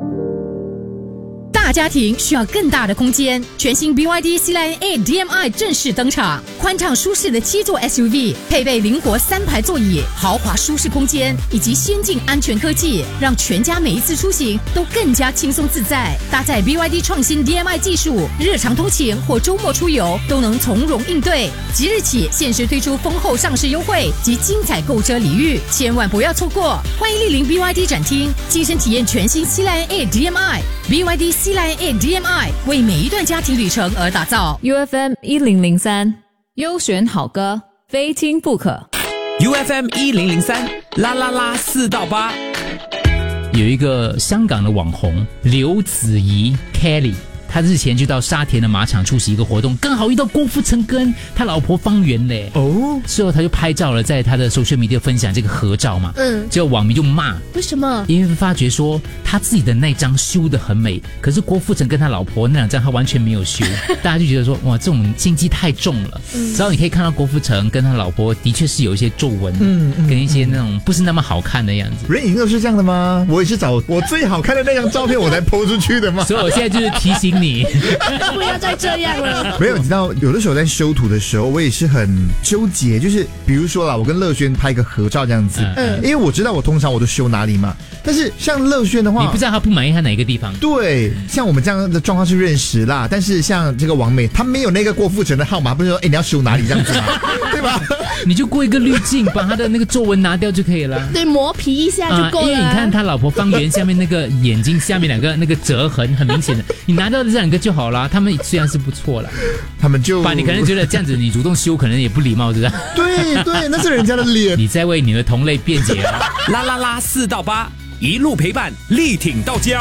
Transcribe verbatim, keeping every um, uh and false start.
大家庭需要更大的空间，全新 B Y D C Line A D M I 正式登场，宽敞舒适的七座 S U V， 配备灵活三排座椅，豪华舒适空间以及先进安全科技，让全家每一次出行都更加轻松自在。搭载 B Y D 创新 D M I 技术，日常通勤或周末出游都能从容应对。即日起限时推出丰厚上市优惠及精彩购车礼遇，千万不要错过！欢迎莅临 B Y D 展厅，亲身体验全新 C Line A D M I。B Y D C Line A D M I 为每一段家庭旅程而打造。 U F M 一零零三优选好歌，非听不可。 U F M 一零零三啦啦啦四到八。 有一个香港的网红刘子怡 Kelly， 他日前就到沙田的马场出席一个活动，刚好遇到郭富城跟他老婆方圆嘞。哦，之后他就拍照了，在他的 social media 分享这个合照嘛。嗯，结果网民就骂， 为什么？ 因为发觉说他自己的那张修得很美，可是郭富城跟他老婆那两张他完全没有修，大家就觉得说哇，这种心机太重了。嗯，之后你可以看到郭富城跟他老婆的确是有一些皱纹，嗯，跟一些那种不是那么好看的样子。 人影都是这样的吗？我也是找我最好看的那张照片我才 po 出去的嘛。 所以我现在就是提醒你。 不要再这样了。 没有，你知道有的时候在修图的时候，我也是很纠结，就是比如说啦，我跟乐轩拍一个合照这样子，嗯，因为我知道我通常我都修哪里嘛，但是像乐轩的话， 你不知道他不满意他哪个地方。 对，像我们这样的状况是认识啦，但是像这个王美，她没有那个郭富城的号码，不是说哎你要修哪里这样子嘛，对吧？ 你就过一个滤镜，把他的那个皱纹拿掉就可以了。 对，磨皮一下就够了。啊， 因为你看他老婆方圆下面那个眼睛下面两个那个折痕很明显的，你拿掉这两个就好了。他们虽然是不错了， 他们就把你可能觉得这样子你主动修可能也不礼貌，是吧？ 对对，那是人家的脸。 你在为你的同类辩解啊！ 啦啦啦四到八，一路陪伴，力挺到家。